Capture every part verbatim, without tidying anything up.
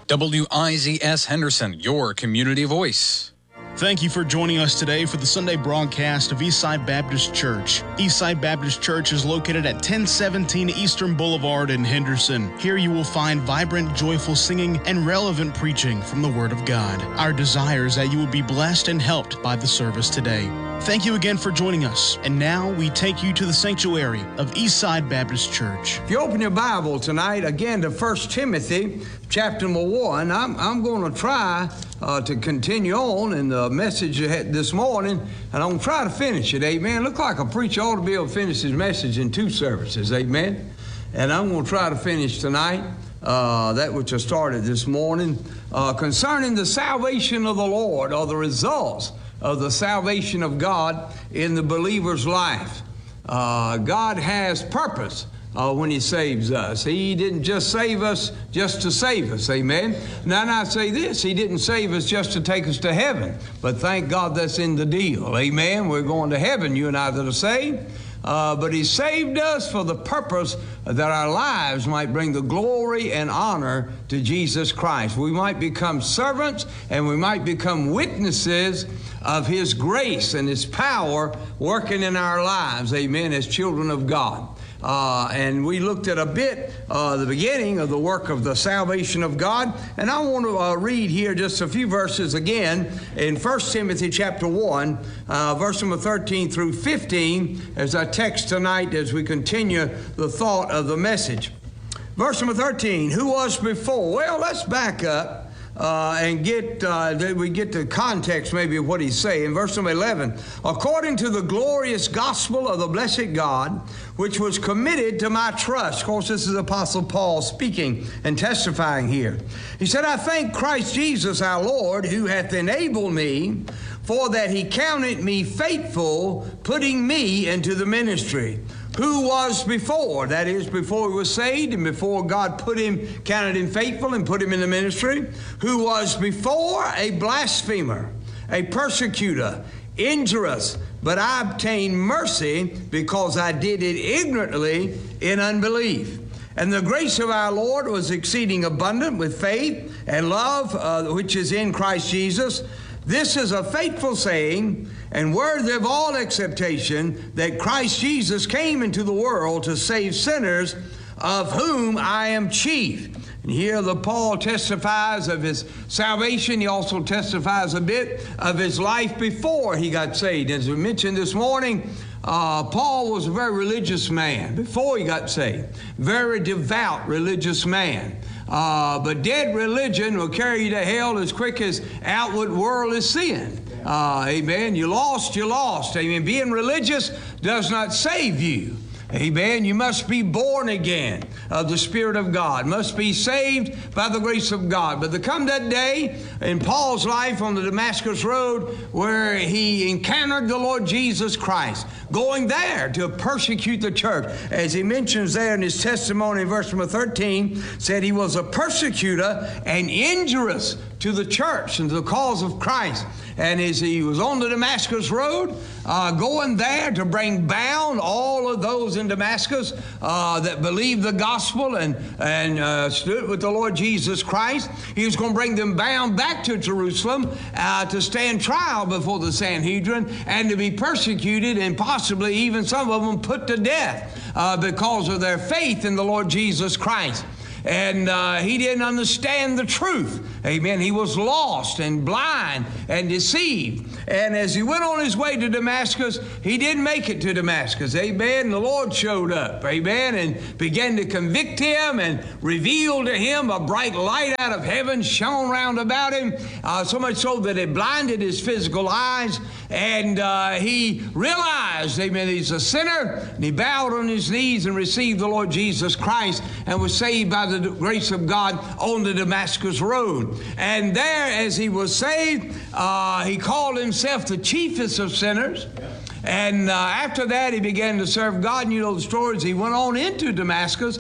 W I Z S Henderson, your community voice. Thank you for joining us today for the Sunday broadcast of Eastside Baptist Church. Eastside Baptist Church is located at ten seventeen Eastern Boulevard in Henderson. Here you will find vibrant, joyful singing and relevant preaching from the Word of God. Our desire is that you will be blessed and helped by the service today. Thank you again for joining us. And now we take you to the sanctuary of Eastside Baptist Church. If you open your Bible tonight, again to First Timothy chapter number one, I'm, I'm going to try uh, to continue on in the message I had this morning, and I'm going to try to finish it, amen. Look like a preacher ought to be able to finish his message in two services, amen. And I'm going to try to finish tonight uh, that which I started this morning uh, concerning the salvation of the Lord, or the results of the salvation of God in the believer's life. Uh, God has purpose uh, when He saves us. He didn't just save us just to save us, amen. Now, and I say this, He didn't save us just to take us to heaven, but thank God that's in the deal, amen. We're going to heaven, you and I that are saved. Uh, but He saved us for the purpose that our lives might bring the glory and honor to Jesus Christ. We might become servants and we might become witnesses of His grace and His power working in our lives, amen, as children of God. Uh, and we looked at a bit uh, the beginning of the work of the salvation of God. And I want to uh, read here just a few verses again in First Timothy chapter one, uh, verse number thirteen through fifteen, as our text tonight as we continue the thought of the message. Verse number thirteen, who was before? Well, let's back up. Uh, and get, uh, we get the context maybe of what he's saying. Verse number eleven, according to the glorious gospel of the blessed God, which was committed to my trust. Of course, this is Apostle Paul speaking and testifying here. He said, I thank Christ Jesus our Lord, who hath enabled me, for that He counted me faithful, putting me into the ministry. Who was before, that is, before he was saved and before God put him, counted him faithful and put him in the ministry. Who was before a blasphemer, a persecutor, injurious, but I obtained mercy because I did it ignorantly in unbelief. And the grace of our Lord was exceeding abundant with faith and love, uh, which is in Christ Jesus. This is a faithful saying and worthy of all acceptation, that Christ Jesus came into the world to save sinners, of whom I am chief. And here the Paul testifies of his salvation. He also testifies a bit of his life before he got saved. As we mentioned this morning, uh, Paul was a very religious man before he got saved. Very devout religious man. Uh, but dead religion will carry you to hell as quick as outward worldly sin. Uh, amen. You lost, you lost. Amen. Being religious does not save you. Amen. You must be born again of the Spirit of God. Must be saved by the grace of God. But there come that day in Paul's life on the Damascus Road where he encountered the Lord Jesus Christ, going there to persecute the church. As he mentions there in his testimony, verse number thirteen, said he was a persecutor and injurious to the church and to the cause of Christ. And as he was on the Damascus Road, uh, going there to bring bound all of those in Damascus uh, that believed the gospel and, and uh, stood with the Lord Jesus Christ, he was going to bring them bound back to Jerusalem uh, to stand trial before the Sanhedrin and to be persecuted and possibly even some of them put to death uh, because of their faith in the Lord Jesus Christ. And uh, he didn't understand the truth. Amen. He was lost and blind and deceived. And as he went on his way to Damascus, he didn't make it to Damascus. Amen. The Lord showed up. Amen. And began to convict him and reveal to him a bright light out of heaven shone round about him, uh, so much so that it blinded his physical eyes. And uh, he realized, amen, he's a sinner. And he bowed on his knees and received the Lord Jesus Christ and was saved by the grace of God on the Damascus Road. And there, as he was saved, uh, he called himself the chiefest of sinners. And uh, after that, he began to serve God. And you know the stories. He went on into Damascus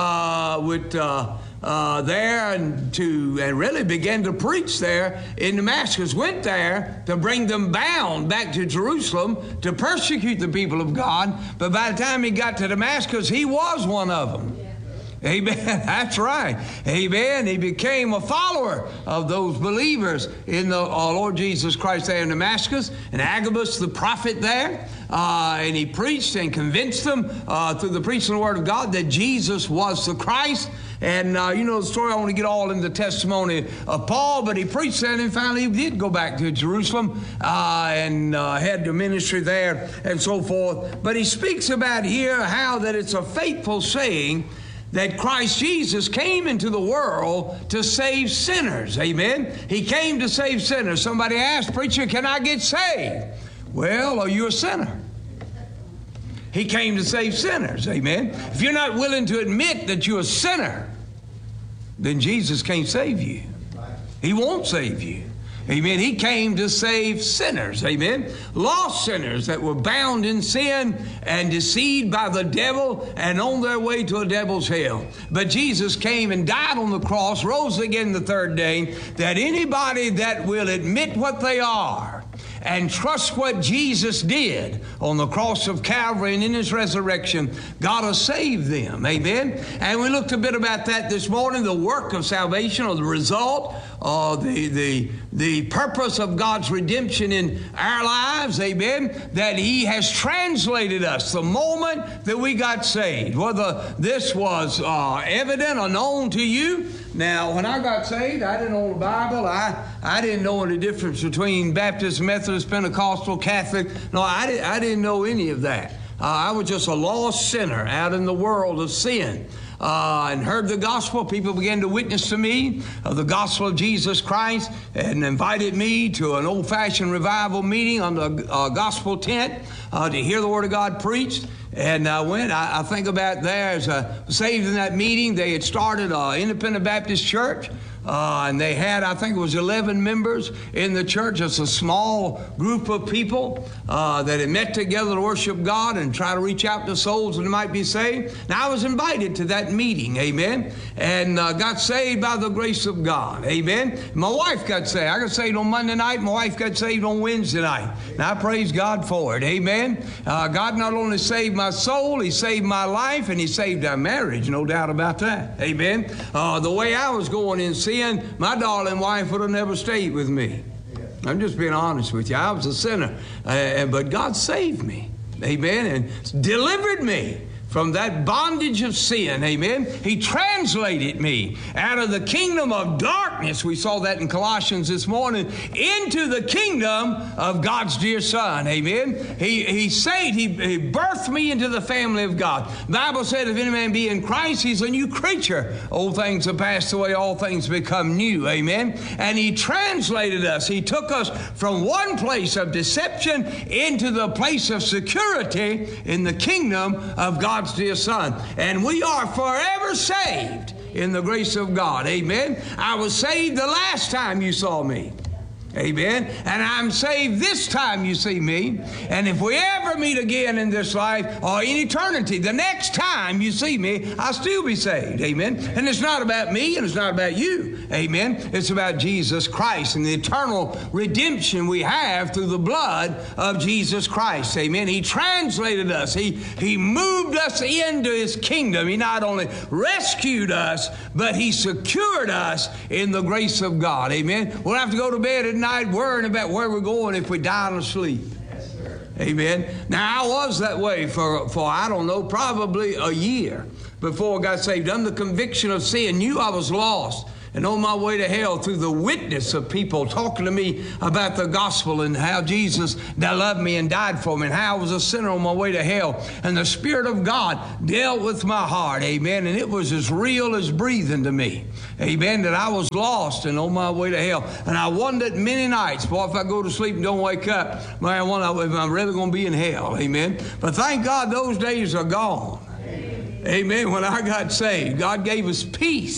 uh, with uh, uh, there and to and really began to preach there in Damascus. Went there to bring them bound back to Jerusalem to persecute the people of God. But by the time he got to Damascus, he was one of them. Amen. That's right. Amen. He became a follower of those believers in the uh, Lord Jesus Christ there in Damascus. And Agabus, the prophet there, uh, and he preached and convinced them uh, through the preaching of the Word of God that Jesus was the Christ. And uh, you know the story. I want to get all in the testimony of Paul, but he preached that, and finally he did go back to Jerusalem uh, and uh, had the ministry there and so forth. But he speaks about here how that it's a faithful saying that Christ Jesus came into the world to save sinners. Amen. He came to save sinners. Somebody asked, preacher, can I get saved? Well, are you a sinner? He came to save sinners. Amen. If you're not willing to admit that you're a sinner, then Jesus can't save you. He won't save you. Amen. He came to save sinners. Amen. Lost sinners that were bound in sin and deceived by the devil and on their way to a devil's hell. But Jesus came and died on the cross, rose again the third day, that anybody that will admit what they are and trust what Jesus did on the cross of Calvary and in His resurrection, God will save them. Amen. And we looked a bit about that this morning, the work of salvation, or the result, uh, the, the, the purpose of God's redemption in our lives. Amen. That He has translated us the moment that we got saved. Whether this was uh, evident or known to you. Now, when I got saved, I didn't know the Bible. I, I didn't know the difference between Baptist, Methodist, Pentecostal, Catholic. No, I, did, I didn't know any of that. Uh, I was just a lost sinner out in the world of sin. Uh, and heard the gospel. People began to witness to me of the gospel of Jesus Christ and invited me to an old-fashioned revival meeting on the uh, gospel tent uh, to hear the Word of God preached. And I went, I, I think about there as a saved in that meeting. They had started an independent Baptist church. Uh, and they had, I think it was eleven members in the church. It's a small group of people uh, that had met together to worship God and try to reach out to souls that might be saved. Now, I was invited to that meeting, amen, and uh, got saved by the grace of God, amen. My wife got saved. I got saved on Monday night. My wife got saved on Wednesday night. Now, I praise God for it, amen. Uh, God not only saved my soul, He saved my life, and He saved our marriage, no doubt about that, amen. Uh, the way I was going in sin, my darling wife would have never stayed with me. I'm just being honest with you. I was a sinner, uh, but God saved me, amen, and delivered me from that bondage of sin, amen. He translated me out of the kingdom of darkness, we saw that in Colossians this morning, into the kingdom of God's dear Son, amen. He, he saved, he, he birthed me into the family of God. The Bible said, if any man be in Christ, he's a new creature. Old things have passed away, all things become new, amen. And He translated us. He took us from one place of deception into the place of security in the kingdom of God. God's dear Son. And we are forever saved in the grace of God. Amen. I was saved the last time you saw me. Amen. And I'm saved this time you see me. And if we ever meet again in this life or in eternity, the next time you see me, I'll still be saved. Amen. And it's not about me and it's not about you. Amen. It's about Jesus Christ and the eternal redemption we have through the blood of Jesus Christ. Amen. He translated us. He, he moved us into His kingdom. He not only rescued us, but He secured us in the grace of God. Amen. We'll have to go to bed at night worrying about where we're going if we die in sleep. Yes, sir. Amen. Now, I was that way for, for, I don't know, probably a year before I got saved. Under the conviction of sin, knew I was lost and on my way to hell through the witness of people talking to me about the gospel and how Jesus loved me and died for me and how I was a sinner on my way to hell. And the Spirit of God dealt with my heart, amen, and it was as real as breathing to me, amen, that I was lost and on my way to hell. And I wondered many nights, boy, if I go to sleep and don't wake up, man, I wonder if I'm really going to be in hell, amen. But thank God those days are gone, amen. When I got saved, God gave us peace.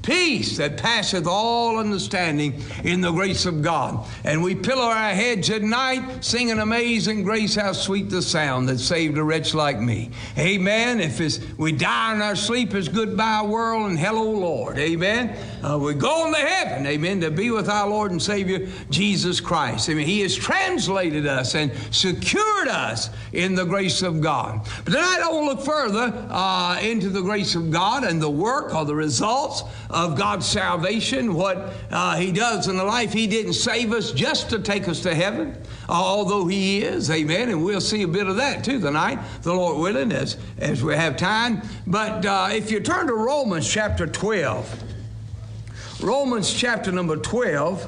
peace that passeth all understanding in the grace of God. And we pillow our heads at night singing Amazing Grace, how sweet the sound that saved a wretch like me. Amen. If it's, we die in our sleep, it's goodbye world and hello Lord. Amen. Uh, we go into heaven. Amen. To be with our Lord and Savior Jesus Christ. I mean, He has translated us and secured us in the grace of God. But tonight I want to look further uh, into the grace of God and the work or the results of God's salvation, what uh, He does in the life. He didn't save us just to take us to heaven, although He is, amen, and we'll see a bit of that too tonight, the Lord willing, as, as we have time. But uh, if you turn to Romans chapter twelve, Romans chapter number twelve,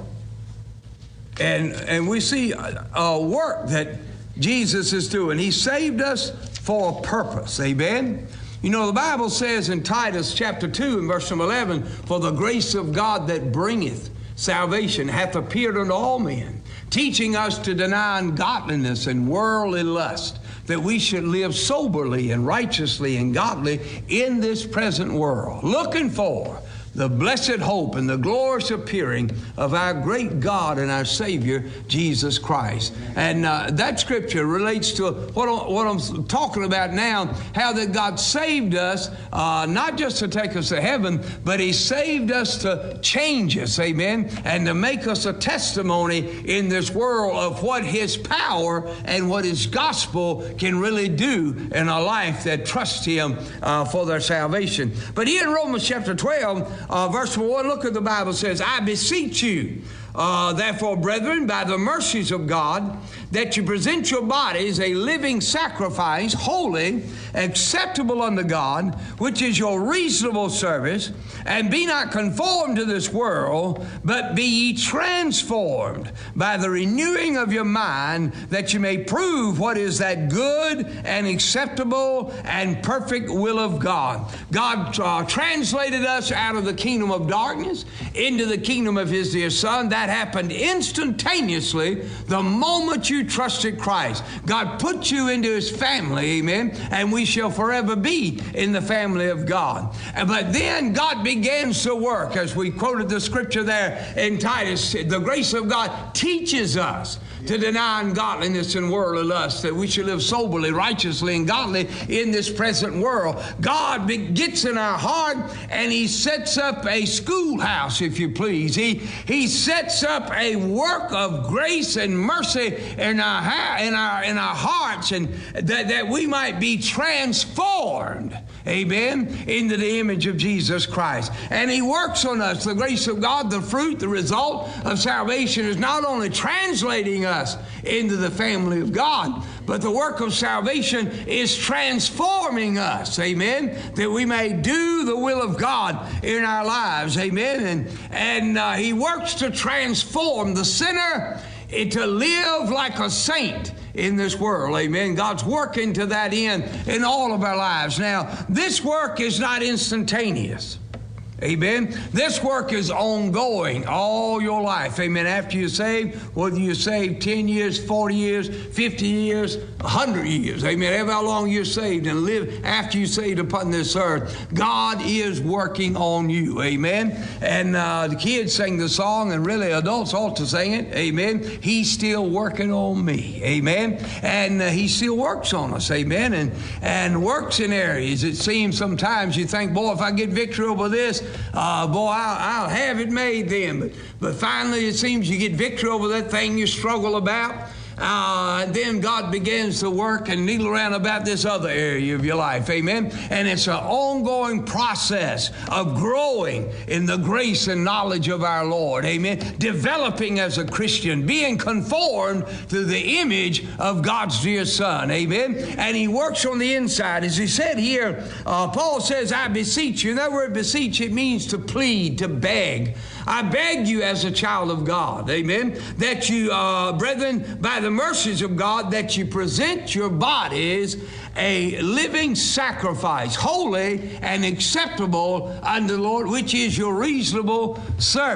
and, and we see a, a work that Jesus is doing. He saved us for a purpose, amen. You know, the Bible says in Titus chapter two and verse number eleven, for the grace of God that bringeth salvation hath appeared unto all men, teaching us to deny ungodliness and worldly lust, that we should live soberly and righteously and godly in this present world, looking for the blessed hope and the glorious appearing of our great God and our Savior, Jesus Christ. And uh, that scripture relates to what, I, what I'm talking about now, how that God saved us, uh, not just to take us to heaven, but He saved us to change us, amen, and to make us a testimony in this world of what His power and what His gospel can really do in a life that trusts Him uh, for their salvation. But here in Romans chapter twelve, Uh, verse one, look at the Bible says, I beseech you, uh, therefore, brethren, by the mercies of God, that you present your bodies a living sacrifice, holy, acceptable unto God, which is your reasonable service, and be not conformed to this world, but be ye transformed by the renewing of your mind, that you may prove what is that good and acceptable and perfect will of God. God uh, translated us out of the kingdom of darkness into the kingdom of His dear Son. That happened instantaneously the moment you trusted Christ. God put you into His family, amen, and we shall forever be in the family of God. But then God begins to work, as we quoted the scripture there in Titus. The grace of God teaches us to deny ungodliness and worldly lust, that we should live soberly, righteously, and godly in this present world. God gets in our heart and He sets up a schoolhouse, if you please. He, he sets up a work of grace and mercy in our, in our, in our hearts, and that, that we might be transformed, amen, into the image of Jesus Christ. And He works on us. The grace of God, the fruit, the result of salvation is not only translating us into the family of God, but the work of salvation is transforming us, amen, that we may do the will of God in our lives, amen. And, and uh, He works to transform the sinner to live like a saint in this world, amen. God's working to that end in all of our lives. Now, this work is not instantaneous. Amen. This work is ongoing all your life. Amen. After you're saved, whether you're saved ten years, forty years, fifty years, one hundred years. Amen. Ever how long you're saved and live after you're saved upon this earth, God is working on you. Amen. And uh, the kids sing the song, and really adults ought to sing it. Amen. He's still working on me. Amen. And uh, He still works on us. Amen. And, and works in areas. It seems sometimes you think, boy, if I get victory over this, Uh, boy, I'll, I'll have it made then. But, but finally, it seems you get victory over that thing you struggle about. Uh, and then God begins to work and needle around about this other area of your life. Amen. And it's an ongoing process of growing in the grace and knowledge of our Lord. Amen. Developing as a Christian, being conformed to the image of God's dear Son. Amen. And He works on the inside. As he said here, uh, Paul says, I beseech you. That word beseech, it means to plead, to beg. I beg you as a child of God, amen, that you, uh, brethren, by the mercies of God, that you present your bodies a living sacrifice, holy and acceptable unto the Lord, which is your reasonable service.